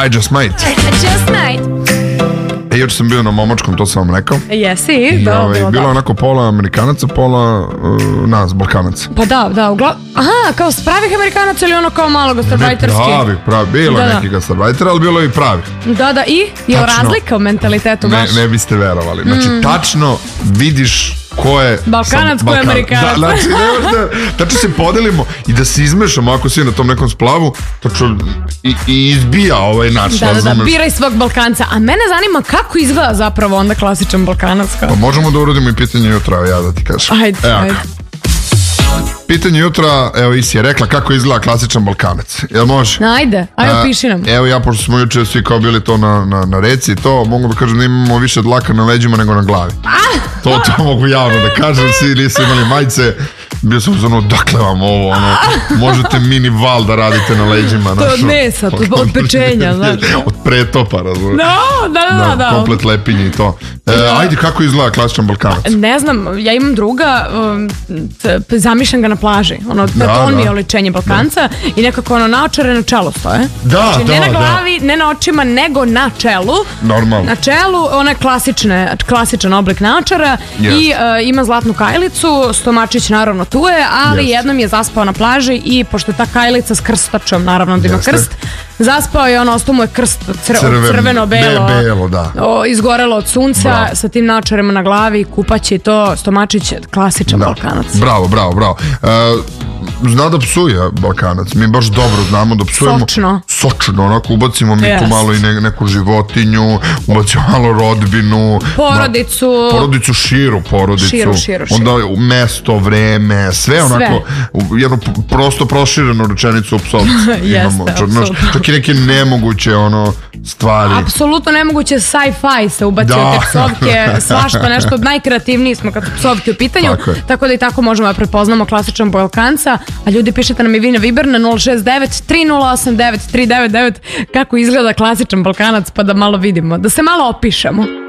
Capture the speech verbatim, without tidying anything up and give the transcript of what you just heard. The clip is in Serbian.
I just might. I just might. E, juče sam bio na Momočkom, to sam vam rekao. Jesi, I, da, ovaj, bilo bilo da. je onako pola Amerikanaca, pola uh, nas, Balkanaca. Pa da, da, ugla... Aha, kao s pravih Amerikanaca ili ono kao malo gastarbajterski? Ne pravi, pravi, bilo je Da, da. neki gastarbajter, ali bilo je i pravi. Da, da, i? Je Tačno. razlika u mentalitetu Ne, baš? ne biste verovali. Znači, tačno vidiš ko je... Balkanac, sam- ko je Balkan- Amerikanac. Da, znači, ne možda, tačno se podelimo i da se izmešamo ako si na tom nekom splavu, tačno i, i izbija ovaj naš, Da, da, da, razumeš? biraj svog Balkanca. A mene zanima kako izgleda zapravo onda klasičan Balkanac. Kao. Pa možemo da uradimo i pitanje jutra, evo ja da ti kažem. Ajde, Evo, ajde. pitanje jutra, evo Isi je rekla kako izgleda klasičan Balkanac. Jel može? Ajde, ajde, A, piši nam. Evo ja, pošto smo juče svi kao bili to na, na, na reci, to mogu da kažem da imamo više dlaka na leđima nego na glavi. To, to mogu javno da kažem, svi nisu imali majice. Bio sam ono, dakle vam ovo, ono, možete mini val da radite na leđima. To znaš, od mesa, to od pečenja, znaš. Od pretopa, razumiješ? No, da, da, da, da. Komplet lepinje i to. E, ajde, kako izgleda klasičan Balkanac? Ne znam, ja imam druga, um, t- zamišljam ga na plaži. Ono, Da, da, on da. mi je oličenje Balkanca i nekako ono naočare na čelu stoje. Da, Znači, da, ne na da. glavi, ne na očima, nego na čelu. Normalno. Na čelu, ona klasične, klasičan oblik naočara Jest. i uh, ima zlatnu kajlicu, stomačić naravno tu je, ali Jest. jednom je zaspao na plaži i pošto je ta kajlica s krstačom, naravno da ima Jeste. krst, zaspao je, ono, ostao mu je krst cr Crven- crveno-belo, be- belo, da. o, izgorelo od sunca, Bravo. sa tim naočarima na glavi, kupaći to, stomačić, klasičan Da. Balkanac. Bravo, bravo, bravo. E, zna da psuje Balkanac. Mi baš dobro znamo da psujemo. Sočno. Sočno, onako ubacimo mi tu Jest. malo i ne, neku životinju, ubacimo malo rodbinu. Porodicu. Ma, porodicu, širu porodicu. Širu, širu, širu. Onda mesto, vreme, sve onako, u jednu p- prosto proširenu rečenicu u psovci. Jeste, imamo. Čak, znaš, apsolutno. čak i neke nemoguće ono, stvari. Apsolutno nemoguće sci-fi se ubaci Da. u te psovke, svašta nešto, najkreativniji smo kad su psovke u pitanju, Tako je. tako da i tako možemo da prepoznamo klasičan Balkanca, a ljudi pišete nam i vi na Viber na nula šest devet tri nula osam devet tri devet devet kako izgleda klasičan Balkanac, pa da malo vidimo, da se malo opišemo.